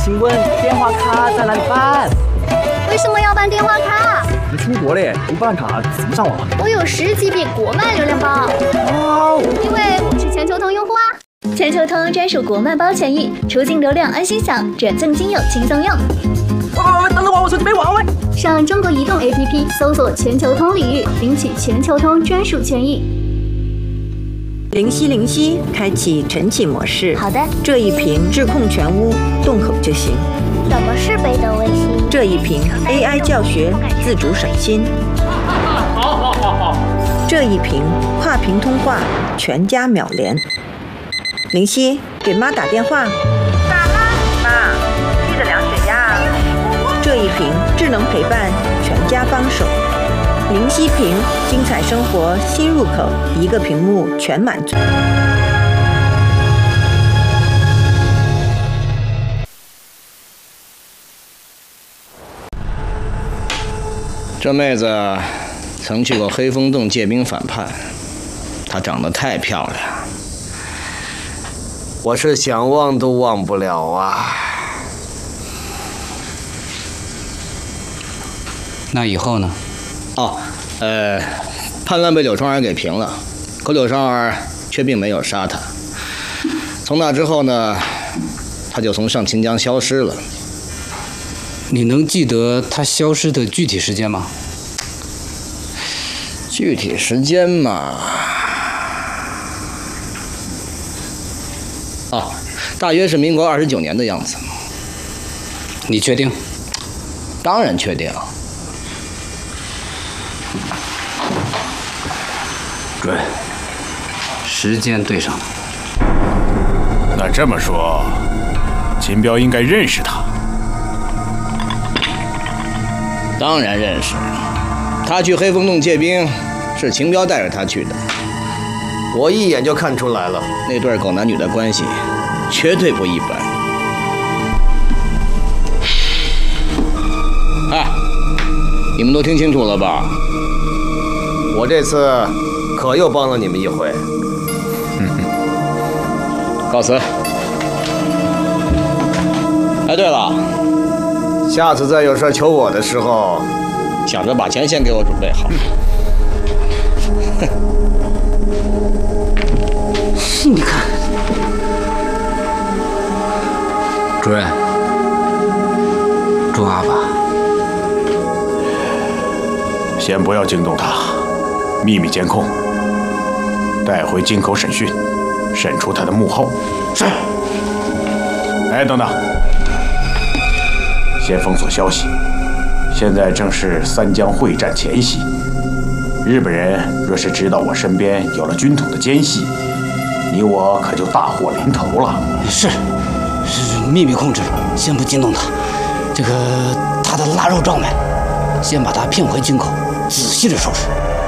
请问电话卡在哪里办？ 为什么要办电话卡？ 你出国嘞，不办卡怎么上网？ 我有10GB国漫流量包。 哇， 因为我是全球通用户啊。全球通专属国漫包权益，出境流量安心享，转赠金友轻松用。 喂，等等我手机没网喂。 上中国移动 APP 搜索全球通领域，领取全球通专属权益。 灵犀，开启晨起模式。 好的。 这一屏智控全屋，动口就行。 什么是北斗卫星？ 这一屏 AI 教学，自主省心。 好。 这一屏跨屏通话，全家秒连。灵犀，给妈打电话。妈，记得量血压。这一屏智能陪伴，全家帮手。灵犀屏，精彩生活新入口，一个屏幕全满足。 这妹子曾去过黑风洞借兵反叛，她长得太漂亮， 我是想忘都忘不了啊。 那以后呢？ 叛乱被柳双儿给平了，可柳双儿却并没有杀他。从那之后呢，他就从上清江消失了。 你能记得他消失的具体时间吗？ 具体时间嘛，大约是民国29年的样子。 你确定？ 当然确定。 准，时间对上了。 那这么说，秦彪应该认识他。 当然认识，他去黑风洞借兵，是秦彪带着他去的。 我一眼就看出来了， 那对狗男女的关系绝对不一般。你们都听清楚了吧？ 我这次可又帮了你们一回。 告辞。对了， 下次再有事求我的时候， 想着把钱先给我准备好。 你看，主任，抓吧。 先不要惊动他，秘密监控，带回京口审讯，审出他的幕后。 是。 等等，先封锁消息。现在正是三江会战前夕，日本人若是知道我身边有了军统的奸细，你我可就大祸临头了。 是秘密控制，先不惊动他。他的腊肉状元，先把他骗回京口，仔细的收拾。